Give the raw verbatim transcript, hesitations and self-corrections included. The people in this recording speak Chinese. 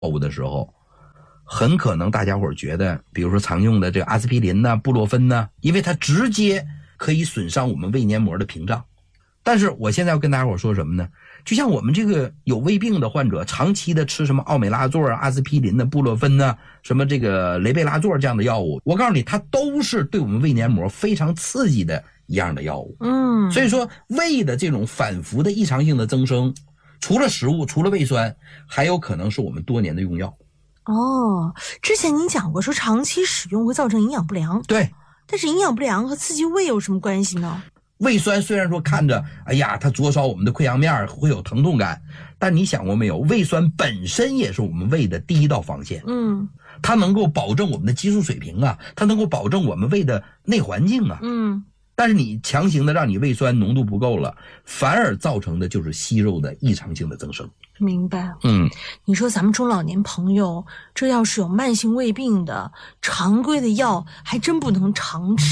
物的时候，很可能大家伙觉得，比如说常用的这个阿司匹林呐、布洛芬呐，因为它直接可以损伤我们胃黏膜的屏障。但是我现在要跟大家伙说什么呢？就像我们这个有胃病的患者，长期的吃什么奥美拉唑、阿司匹林的、布洛芬呢，什么这个雷贝拉唑这样的药物，我告诉你，它都是对我们胃黏膜非常刺激的一样的药物。 嗯， 所以说胃的这种反复的异常性的增生，除了食物，除了胃酸，还有可能是我们多年的用药。 哦，之前您讲过说长期使用会造成营养不良， 对， 但是营养不良和刺激胃有什么关系呢？ 胃酸虽然说看着，哎呀，它灼烧我们的溃疡面会有疼痛感，但你想过没有，胃酸本身也是我们胃的第一道防线。 嗯， 它能够保证我们的激素水平啊，它能够保证我们胃的内环境啊。 嗯， 但是你强行的让你胃酸浓度不够了，反而造成的就是息肉的异常性的增生。 明白。 嗯， 你说咱们中老年朋友，这要是有慢性胃病的，常规的药还真不能常吃。